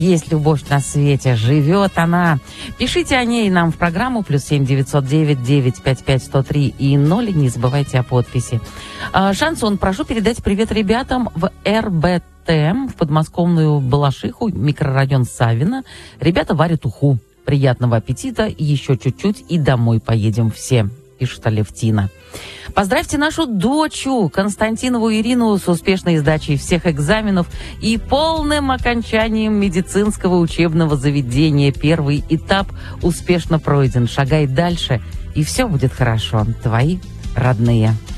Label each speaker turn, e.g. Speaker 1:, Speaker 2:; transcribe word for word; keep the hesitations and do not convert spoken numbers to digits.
Speaker 1: Есть любовь на свете, живет она. Пишите о ней нам в программу плюс семь девятьсот девять девять пять пять сто три и ноль. Не забывайте о подписи. А, Шансон, прошу передать привет ребятам в эр бэ тэ, в подмосковную Балашиху, микрорайон Савино. Ребята варят уху. Приятного аппетита, еще чуть-чуть и домой поедем все, пишет Алевтина. Поздравьте нашу дочу Константинову Ирину с успешной сдачей всех экзаменов и полным окончанием медицинского учебного заведения. Первый этап успешно пройден. Шагай дальше, и все будет хорошо. Твои родные.